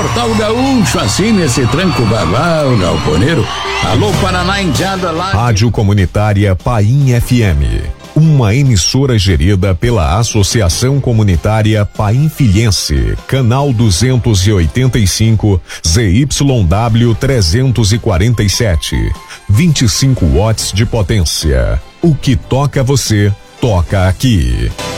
Portal Gaúcho, assim nesse tranco babau, galponeiro. Alô, Paraná, indiada lá. Rádio Comunitária Paim FM. Uma emissora gerida pela Associação Comunitária Painfilhense, canal 285, ZYW 347, 25 watts de potência. O que toca você, toca aqui.